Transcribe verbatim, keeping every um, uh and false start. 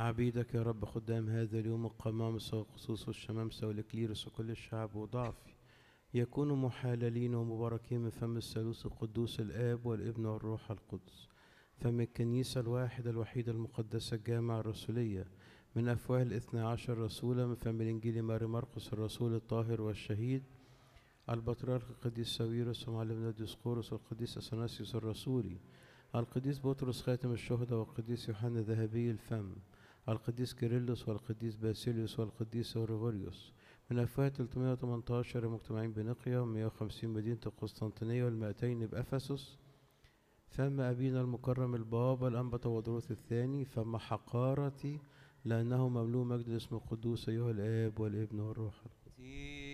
عبيدك يا رب خدام هذا اليوم القمامسة وخصوص الشمامسة والإكليروس وكل الشعب وضعفي يكونوا محللين ومباركين من فم الثالوث القدوس الآب والابن والروح القدس، فم الكنيسة الواحدة الوحيدة المقدسة الجامعة الرسولية، من أفواه الاثنى عشر رسولا، من فم الإنجيل ماري مرقس الرسول الطاهر والشهيد، البطريرك القديس ساويرس ومعلمنا ديسقورس والقديس أثناسيوس الرسولي، القديس بطرس خاتم الشهداء والقديس يوحنا ذهبي الفم، القديس كيرلس والقديس باسيليوس والقديس غريغوريوس، من أفواه ثلاثمائة وثمانية عشر المجتمعين بنقيا ومائة وخمسين مدينة القسطنطينية والمائتين بأفسس، فم أبينا المكرم البابا الأنبا تودروس الثاني، فم حقارتي لأنه مملوء مجد اسم القدوس أيها الآب والابن والروح القدس.